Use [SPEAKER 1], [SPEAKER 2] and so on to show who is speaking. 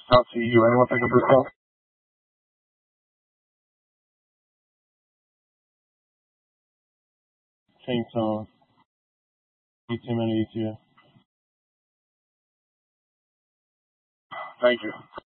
[SPEAKER 1] I'll see you. Anyone think of yourself? Same song. Eat too many, eat you. Thank you.